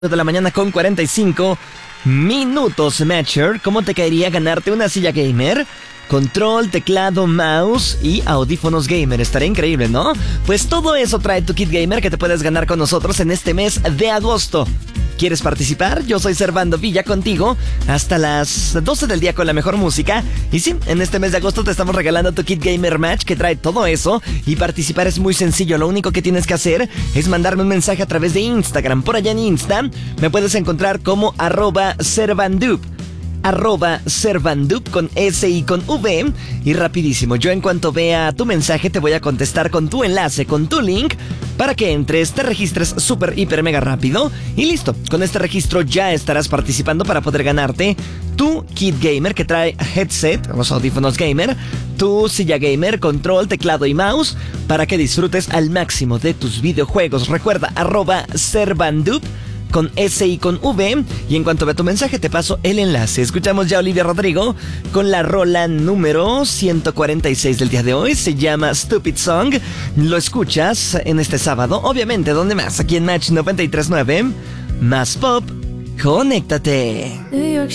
De la mañana con 45 minutos, Matcher. ¿Cómo te caería ganarte una silla gamer? Control, teclado, mouse y audífonos gamer. Estaría increíble, ¿no? Pues todo eso trae tu kit gamer que te puedes ganar con nosotros en este mes de agosto. ¿Quieres participar? Yo soy Servando Villa contigo hasta las 12 del día con la mejor música. Y sí, en este mes de agosto te estamos regalando tu kit gamer match que trae todo eso. Y participar es muy sencillo. Lo único que tienes que hacer es mandarme un mensaje a través de Instagram. Por allá en Insta me puedes encontrar como @Servandup. @Servandup con S y con V. Y rapidísimo, yo en cuanto vea tu mensaje te voy a contestar con tu enlace, con tu link, para que entres, te registres súper, hiper, mega rápido. Y listo, con este registro ya estarás participando para poder ganarte tu kit gamer que trae headset, los audífonos gamer, tu silla gamer, control, teclado y mouse, para que disfrutes al máximo de tus videojuegos. Recuerda, @Servandup con S y con V. Y en cuanto vea tu mensaje te paso el enlace. Escuchamos ya a Olivia Rodrigo con la rola número 146 del día de hoy. Se llama Stupid Song. Lo escuchas en este sábado. Obviamente, ¿dónde más? Aquí en Match 93.9. Más Pop. Conéctate.